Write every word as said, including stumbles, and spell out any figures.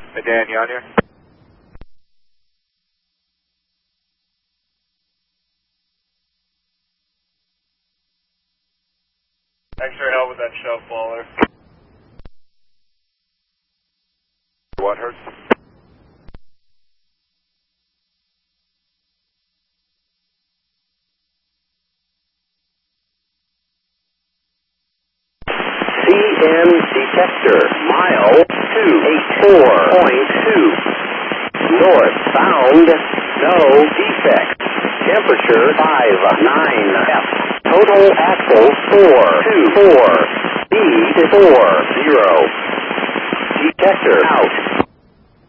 Hey, Dan, you on here? Thanks for your help with that shelf baller. What hurts? C N detector, mile two eighty-four point two. Northbound, no defect. Temperature five nine F. Total axle four two four. Speed four zero. Detector out.